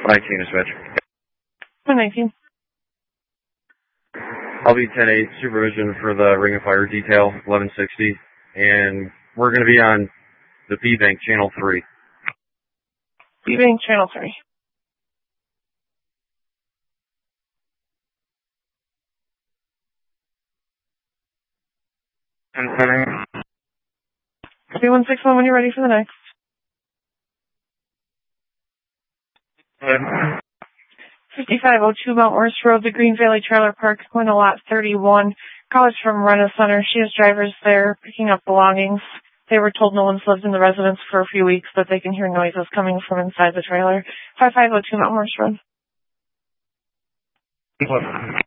19 dispatch. 19. I'll be 10-8 supervision for the Ring of Fire detail, 1160, and we're going to be on the B-Bank Channel 3. B-Bank Channel 3. And 3161 when you're ready for the next. 5502 Mount Worth Road, the Green Valley Trailer Park, going to lot 31. Callers from Rena Center. She has drivers there picking up belongings. They were told no one's lived in the residence for a few weeks, but they can hear noises coming from inside the trailer. 5502 Mount Worth Road.